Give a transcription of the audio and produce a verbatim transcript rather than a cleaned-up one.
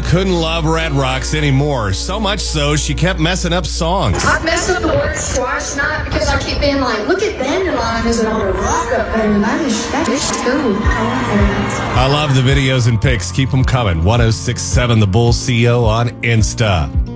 couldn't love Red Rocks anymore. So much so, she kept messing up songs. I messed up the words twice tonight because I keep being like, look at Dandelion as an older rock up there. That is, that is cool. I love the videos and pics. Keep them coming. ten sixty-seven The Bull C O on Insta.